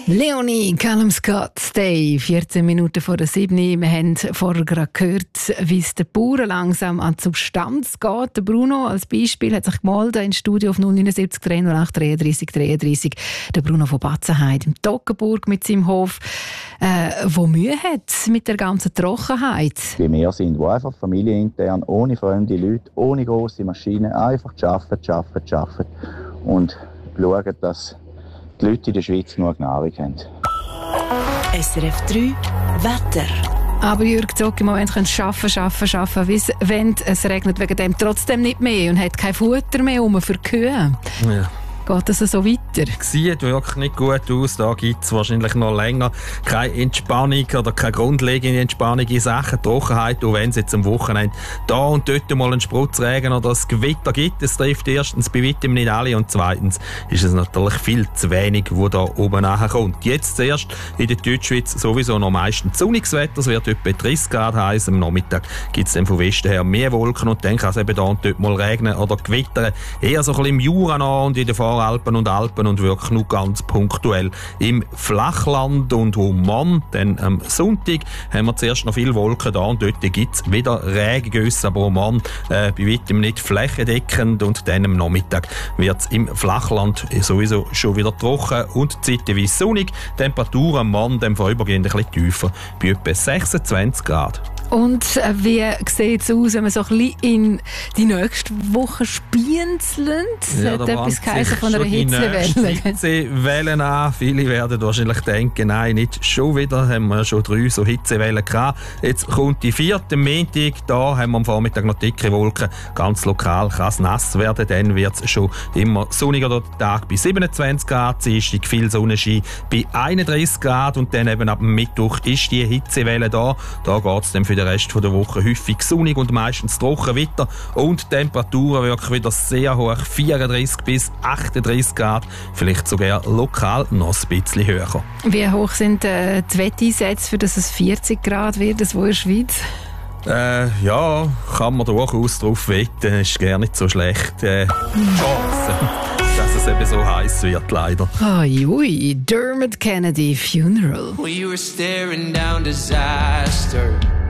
Leonie, Callum Scott, Stay, 14 Minuten vor der 7. Wir haben vorher gerade gehört, wie es den Bauern langsam an die Substanz geht. Der Bruno als Beispiel hat sich gemeldet ins Studio auf 079 308 33 33. Der Bruno von Batzenheide im Toggenburg mit seinem Hof, wo Mühe hat mit der ganzen Trockenheit. Die mehr sind, die einfach familienintern, ohne fremde Leute, ohne grosse Maschinen, einfach arbeiten und schauen, dass die Leute in der Schweiz genug Nahrung haben. SRF 3 Wetter. Aber Jürg Zock im Moment können arbeiten, wenn es regnet, wegen dem trotzdem nicht mehr und hat kein Futter mehr für die Kühe. Ja. Geht das so weiter? Sieht wirklich nicht gut aus. Da gibt es wahrscheinlich noch länger keine Entspannung oder keine grundlegende Entspannung in Sachen Trockenheit. Und wenn es jetzt am Wochenende da und dort mal einen Spritzregen oder ein Gewitter gibt, es trifft erstens bei weitem nicht alle und zweitens ist es natürlich viel zu wenig, was da oben nachkommt. Jetzt zuerst in der Deutschschweiz sowieso noch meistens sonniges Wetter. Es wird etwa 30 Grad heiß. Am Nachmittag gibt es dann von Westen her mehr Wolken und dann kann es eben da und dort mal regnen oder gewittern. Eher so ein bisschen im Jura noch und in der Alpen und wirklich nur ganz punktuell im Flachland und um Mann. Dann am Sonntag haben wir zuerst noch viele Wolken da und dort gibt es wieder Regengüsse, aber um Mann bei weitem nicht flächendeckend und dann am Nachmittag wird es im Flachland sowieso schon wieder trocken und zeitweise sonnig. Temperatur am Mann dann vorübergehend ein bisschen tiefer, bei etwa 26 Grad. Und wie sieht es aus, wenn man so ein bisschen in die nächste Woche spienzelt? Ja, hat etwas geheißen von einer Hitzewelle. Hitzewellen an. Viele werden wahrscheinlich denken, nein, nicht schon wieder. Haben wir schon 3 so Hitzewellen gehabt. Jetzt kommt die 4. Montag. Da haben wir am Vormittag noch dicke Wolken. Ganz lokal kann es nass werden. Dann wird es schon immer sonniger der Tag bei 27 Grad. Dienstag viel Sonnenschein bei 31 Grad. Und dann eben ab dem Mittwoch ist die Hitzewelle da. Da geht es dann für den Rest der Woche häufig sonnig und meistens trocken weiter. Und die Temperaturen wirklich wieder sehr hoch. 34 bis 38 Grad. Vielleicht sogar lokal noch ein bisschen höher. Wie hoch sind die Wetteinsätze, für dass es 40 Grad wird, das wo in der Schweiz? Ja, kann man durchaus drauf wetten. Ist gar nicht so schlecht. Chance, dass es eben so heiß wird, leider. Ui, Dermot Kennedy Funeral. We were staring down disaster.